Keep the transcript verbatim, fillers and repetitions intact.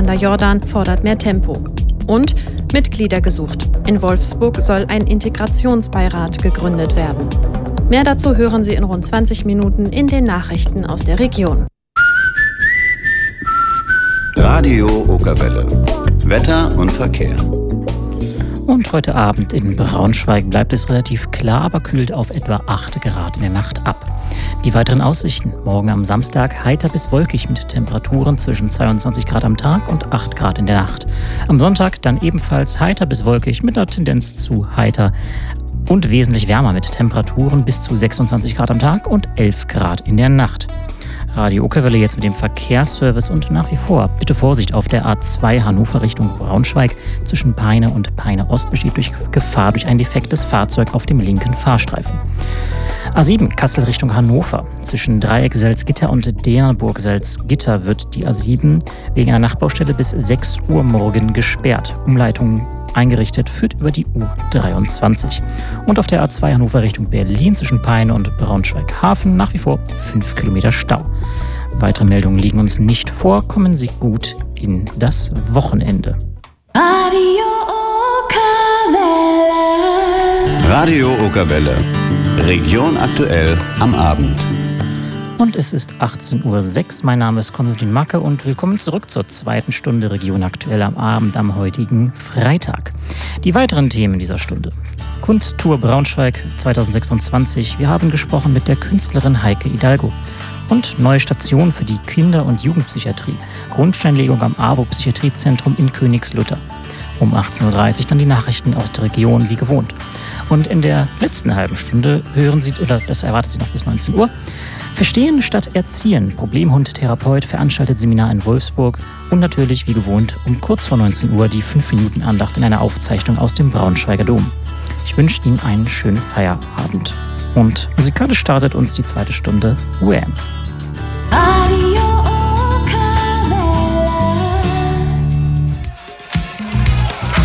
Alexander Jordan fordert mehr Tempo. Und Mitglieder gesucht. In Wolfsburg soll ein Integrationsbeirat gegründet werden. Mehr dazu hören Sie in rund zwanzig Minuten in den Nachrichten aus der Region. Radio Okerwelle. Wetter und Verkehr. Und heute Abend in Braunschweig bleibt es relativ klar, aber kühlt auf etwa acht Grad in der Nacht ab. Die weiteren Aussichten: morgen am Samstag heiter bis wolkig mit Temperaturen zwischen zweiundzwanzig Grad am Tag und acht Grad in der Nacht. Am Sonntag dann ebenfalls heiter bis wolkig mit einer Tendenz zu heiter und wesentlich wärmer mit Temperaturen bis zu sechsundzwanzig Grad am Tag und elf Grad in der Nacht. Radio Okerwelle jetzt mit dem Verkehrsservice und nach wie vor bitte Vorsicht auf der A zwei Hannover Richtung Braunschweig. Zwischen Peine und Peine Ost besteht durch Gefahr durch ein defektes Fahrzeug auf dem linken Fahrstreifen. A sieben Kassel Richtung Hannover. Zwischen Dreieck Salzgitter und Dänerburg Salzgitter wird die A sieben wegen einer Nachbaustelle bis sechs Uhr morgen gesperrt. Umleitung eingerichtet führt über die U dreiundzwanzig. Und auf der A zwei Hannover Richtung Berlin zwischen Peine und Braunschweig-Hafen nach wie vor fünf Kilometer Stau. Weitere Meldungen liegen uns nicht vor. Kommen Sie gut in das Wochenende. Radio Okerwelle. Radio Okerwelle. Region aktuell am Abend. Und es ist achtzehn Uhr sechs. Mein Name ist Konstantin Macke und willkommen zurück zur zweiten Stunde Region aktuell am Abend am heutigen Freitag. Die weiteren Themen dieser Stunde: Kunsttour Braunschweig zweitausendsechsundzwanzig. Wir haben gesprochen mit der Künstlerin Heike Hidalgo. Und neue Station für die Kinder- und Jugendpsychiatrie. Grundsteinlegung am A W O-Psychiatriezentrum in Königslutter. Um achtzehn Uhr dreißig dann die Nachrichten aus der Region wie gewohnt. Und in der letzten halben Stunde hören Sie, oder das erwartet Sie noch bis neunzehn Uhr, Verstehen statt Erziehen. Problemhund-Therapeut veranstaltet Seminar in Wolfsburg. Und natürlich, wie gewohnt, um kurz vor neunzehn Uhr die fünf Minuten Andacht in einer Aufzeichnung aus dem Braunschweiger Dom. Ich wünsche Ihnen einen schönen Feierabend. Und musikalisch startet uns die zweite Stunde Wham!